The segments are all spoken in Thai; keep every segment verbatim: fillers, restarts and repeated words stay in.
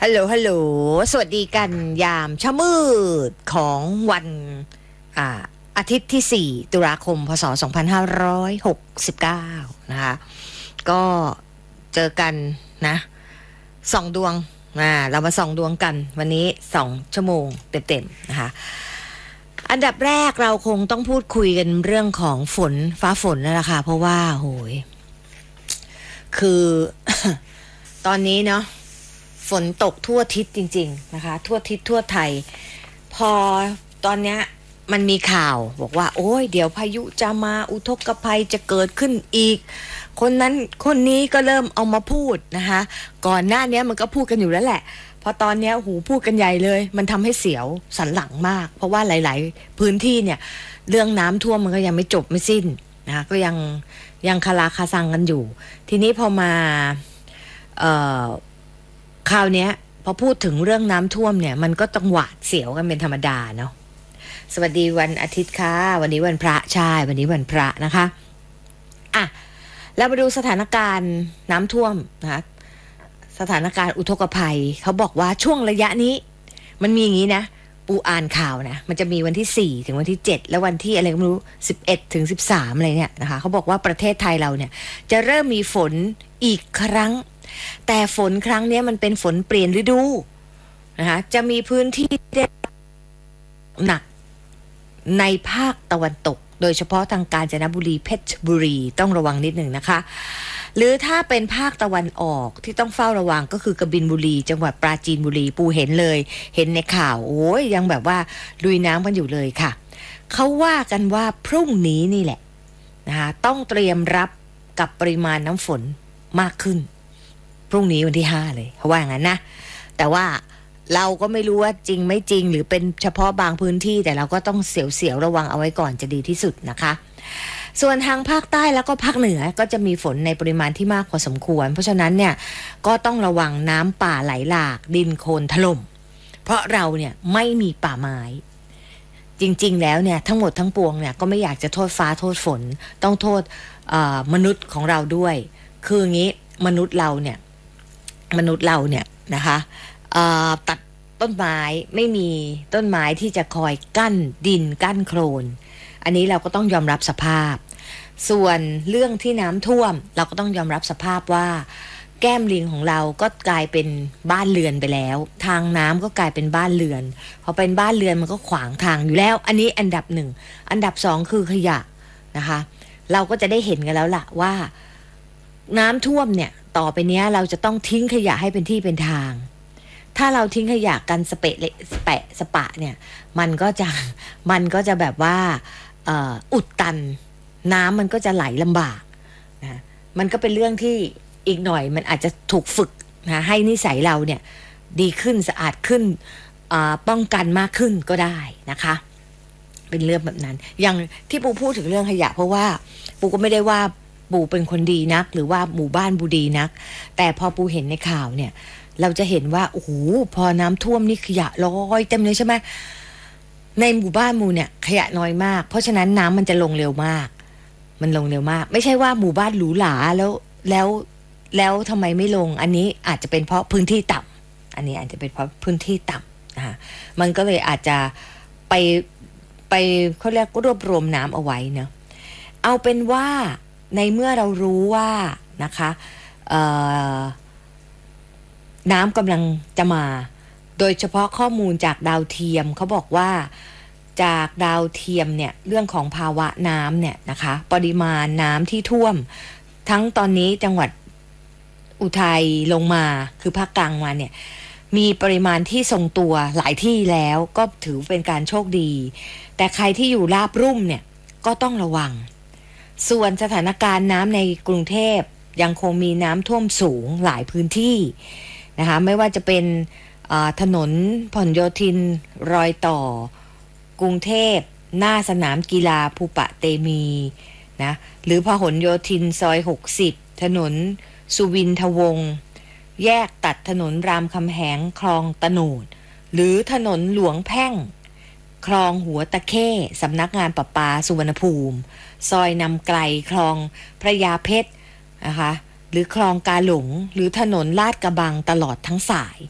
ฮัลโหลฮัลโหลสวัสดีกันยามเช้ามืดของวันอ่าอาทิตย์ที่สี่ตุลาคมพศสองพันห้าร้อยหกสิบเก้านะคะก็เจอกันนะส่องดวงอ่าเรามาส่องดวงกันวันนี้สองชั่วโมงเต็มๆนะคะอันดับแรกเราคงต้องพูดคุยกันเรื่องของฝนฟ้าฝนนั่นแหละค่ะเพราะว่าโหยคือ ตอนนี้เนาะฝนตกทั่วทิศจริงๆนะคะทั่วทิศทั่วไทยพอตอนเนี้ยมันมีข่าวบอกว่าโอ้ยเดี๋ยวพายุจะมาอุทกภัยจะเกิดขึ้นอีกคนนั้นคนนี้ก็เริ่มเอามาพูดนะคะก่อนหน้านี้มันก็พูดกันอยู่แล้วแหละพอตอนนี้หูพูดกันใหญ่เลยมันทำให้เสียวสันหลังมากเพราะว่าหลายๆพื้นที่เนี่ยเรื่องน้ำท่วมมันก็ยังไม่จบไม่สิ้นนะคะก็ยังยังคาราคาซังกันอยู่ทีนี้พอมาเอ่อคราวนี้พอพูดถึงเรื่องน้ำท่วมเนี่ยมันก็ต้องหวาดเสียวกันเป็นธรรมดาเนาะสวัสดีวันอาทิตย์ค่ะวันนี้วันพระใช่วันนี้วันพระนะคะอ่ะแล้วมาดูสถานการณ์น้ำท่วมนะคะสถานการณ์อุทกภัยเขาบอกว่าช่วงระยะนี้มันมีอย่างนี้นะปูอ่านข่าวนะมันจะมีวันที่สี่ถึงวันที่เจ็ดแล้ววันที่อะไรก็ไม่รู้สิบเอ็ดถึงสิบสามอะไรเนี่ยนะคะเขาบอกว่าประเทศไทยเราเนี่ยจะเริ่มมีฝนอีกครั้งแต่ฝนครั้งนี้มันเป็นฝนเปลี่ยนฤดูนะคะจะมีพื้นที่ได้หนักในภาคตะวันตกโดยเฉพาะทางกาญจนบุรีเพชรบุรีต้องระวังนิดหนึ่งนะคะหรือถ้าเป็นภาคตะวันออกที่ต้องเฝ้าระวังก็คือกบินบุรีจังหวัดปราจีนบุรีปูเห็นเลยเห็นในข่าวโอ้ยยังแบบว่าลุยน้ำกันอยู่เลยค่ะเขาว่ากันว่าพรุ่งนี้นี่แหละนะคะต้องเตรียมรับกับปริมาณน้ำฝนมากขึ้นพรุ่งนี้วันที่ห้าเลยเขาว่าอย่างนั้นนะแต่ว่าเราก็ไม่รู้ว่าจริงไม่จริงหรือเป็นเฉพาะบางพื้นที่แต่เราก็ต้องเสียวๆระวังเอาไว้ก่อนจะดีที่สุดนะคะส่วนทางภาคใต้แล้วก็ภาคเหนือก็จะมีฝนในปริมาณที่มากพอสมควรเพราะฉะนั้นเนี่ยก็ต้องระวังน้ำป่าไหลหลากดินโคลนถล่มเพราะเราเนี่ยไม่มีป่าไม้จริงๆแล้วเนี่ยทั้งหมดทั้งปวงเนี่ยก็ไม่อยากจะโทษฟ้าโทษฝนต้องโทษมนุษย์ของเราด้วยคืออย่างนี้มนุษย์เราเนี่ยมนุษย์เราเนี่ยนะคะตัดต้นไม้ไม่มีต้นไม้ที่จะคอยกั้นดินกั้นโคลนอันนี้เราก็ต้องยอมรับสภาพส่วนเรื่องที่น้ำท่วมเราก็ต้องยอมรับสภาพว่าแก้มลิงของเราก็กลายเป็นบ้านเรือนไปแล้วทางน้ำก็กลายเป็นบ้านเรือนพอเป็นบ้านเรือนมันก็ขวางทางอยู่แล้วอันนี้อันดับหนึ่งอันดับสองคือขยะนะคะเราก็จะได้เห็นกันแล้วล่ะว่าน้ำท่วมเนี่ยต่อไปเนี้ยเราจะต้องทิ้งขยะให้เป็นที่เป็นทางถ้าเราทิ้งขยะกันสเปะสเปะสปะเนี่ยมันก็จะมันก็จะแบบว่าอุดตันน้ำมันก็จะไหลลำบากนะมันก็เป็นเรื่องที่อีกหน่อยมันอาจจะถูกฝึกนะให้นิสัยเราเนี่ยดีขึ้นสะอาดขึ้นป้องกันมากขึ้นก็ได้นะคะเป็นเรื่องแบบนั้นอย่างที่ปูพูดถึงเรื่องขยะเพราะว่าปูก็ไม่ได้ว่าปูเป็นคนดีนักหรือว่าหมู่บ้านปูดีนักแต่พอปูเห็นในข่าวเนี่ยเราจะเห็นว่าโอ้โหพอน้ำท่วมนี่ขยะลอยเต็มเลยใช่ไหมในหมู่บ้านมูเนี่ยขยะน้อยมากเพราะฉะนั้นน้ำมันจะลงเร็วมากมันลงเร็วมากไม่ใช่ว่าหมู่บ้านหรูหราแล้วแล้วแล้วทำไมไม่ลงอันนี้อาจจะเป็นเพราะพื้นที่ต่ำอันนี้อาจจะเป็นเพราะพื้นที่ต่ำนะคะมันก็เลยอาจจะไปไปเขาเรียกรวบรวมน้ำเอาไว้เนาะเอาเป็นว่าในเมื่อเรารู้ว่านะคะเอ่อน้ำกำลังจะมาโดยเฉพาะข้อมูลจากดาวเทียมเขาบอกว่าจากดาวเทียมเนี่ยเรื่องของภาวะน้ำเนี่ยนะคะปริมาณน้ำที่ท่วมทั้งตอนนี้จังหวัดอุทัยลงมาคือภาคกลางมาเนี่ยมีปริมาณที่ทรงตัวหลายที่แล้วก็ถือเป็นการโชคดีแต่ใครที่อยู่ราบรุ่มเนี่ยก็ต้องระวังส่วนสถานการณ์น้ำในกรุงเทพยังคงมีน้ำท่วมสูงหลายพื้นที่นะคะไม่ว่าจะเป็นถนนพหลโยธินรอยต่อกรุงเทพหน้าสนามกีฬาภูปะเตมีนะหรือพหลโยธินซอยหกสิบถนนสุวินทวงศ์แยกตัดถนนรามคำแหงคลองตะโนดหรือถนนหลวงแพ่งคลองหัวตะเข้สำนักงานประปาสุวรรณภูมิซอยนำไกลคลองพระยาเพชรนะคะหรือคลองกาหลงหรือถนนลาดกระบังตลอดทั้งสาย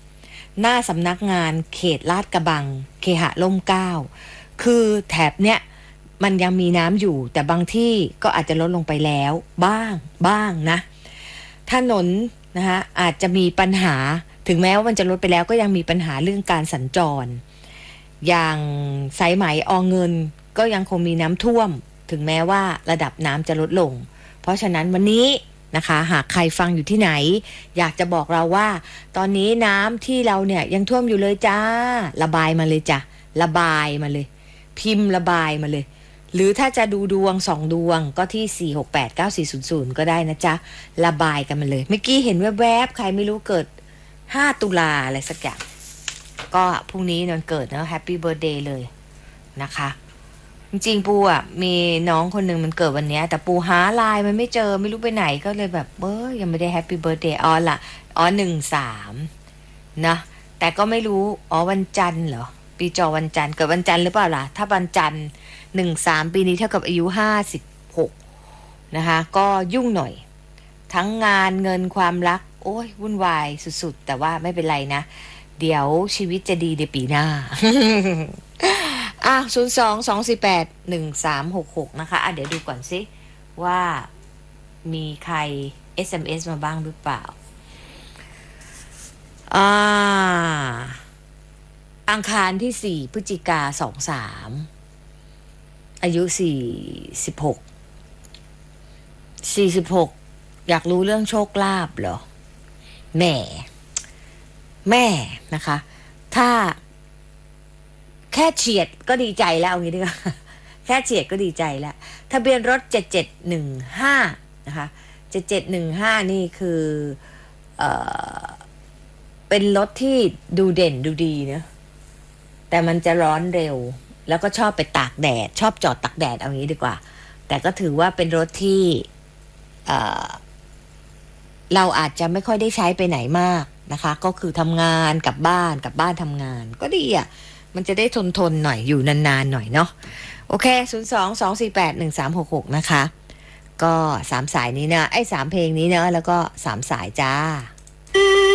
หน้าสำนักงานเขตลาดกระบังเคหะร่มเกล้าคือแถบเนี้ยมันยังมีน้ำอยู่แต่บางที่ก็อาจจะลดลงไปแล้วบ้างบ้างนะถนนนะคะอาจจะมีปัญหาถึงแม้ว่ามันจะลดไปแล้วก็ยังมีปัญหาเรื่องการสัญจรอย่างสายไหมอเงินก็ยังคงมีน้ำท่วมถึงแม้ว่าระดับน้ำจะลดลงเพราะฉะนั้นวันนี้นะคะหากใครฟังอยู่ที่ไหนอยากจะบอกเราว่าตอนนี้น้ำที่เราเนี่ยยังท่วมอยู่เลยจ้าระบายมาเลยจ้ะระบายมาเลยพิมพ์ระบายมาเลยหรือถ้าจะดูดวงสองดวงก็ที่สี่ หก แปด เก้า สี่ ศูนย์ ศูนย์ก็ได้นะจ๊ะระบายกันมาเลยเมื่อกี้เห็นแวบๆใครไม่รู้เกิดห้าตุลาอะไรสักอย่างก็พรุ่งนี้วันเกิดเนาะแฮปปี้เบิร์ธเดย์เลยนะคะจริงๆปูอ่ะมีน้องคนหนึ่งมันเกิดวันนี้แต่ปูหาไลน์มันไม่เจอไม่รู้ไปไหนก็เลยแบบเบ้อยังไม่ได้แฮปปี้เบิร์ธเดย์อ๋อละอ๋อหนึ่งสามนะแต่ก็ไม่รู้อ๋อวันจันทร์เหรอปีจอวันจันทร์เกิดวันจันทร์หรือเปล่าล่ะถ้าวันจันทร์หนึ่งสามปีนี้เท่ากับอายุห้าสิบหกนะคะก็ยุ่งหน่อยทั้งงานเงินความรักโอ้ยวุ่นวายสุดๆแต่ว่าไม่เป็นไรนะเดี๋ยวชีวิตจะดีในปีหน้า อ่ะศูนย์ สอง สอง สี่ แปด หนึ่ง สาม หก หกนะคะอ่ะเดี๋ยวดูก่อนสิว่ามีใคร เอส เอ็ม เอส มาบ้างหรือเปล่าอ่าอังคารที่สี่พฤศจิกาสองสามอายุสี่สิบหกสี่สิบหกอยากรู้เรื่องโชคลาภเหรอแม่แม่นะคะถ้าแค่เฉียดก็ดีใจแล้วเอางี้ดีกว่าแค่เฉียดก็ดีใจแล้วทะเบียนรถเจ็ดเจ็ดหนึ่งห้านะคะเจ็ดเจ็ดหนึ่งห้านี่คือเอ่อเป็นรถที่ดูเด่นดูดีเนะแต่มันจะร้อนเร็วแล้วก็ชอบไปตากแดดชอบจอดตากแดดเอางี้ดีกว่าแต่ก็ถือว่าเป็นรถที่เอ่อเราอาจจะไม่ค่อยได้ใช้ไปไหนมากนะคะก็คือทำงานกลับบ้านกลับบ้านทำงานก็ดีอ่ะมันจะได้ทนทนหน่อยอยู่นานๆหน่อยเนาะโอเคศูนย์ สอง สอง สี่ แปด หนึ่ง สาม หก หกนะคะก็สามสายนี้เนะไอ้สามเพลงนี้เนะแล้วก็สามสายจ้า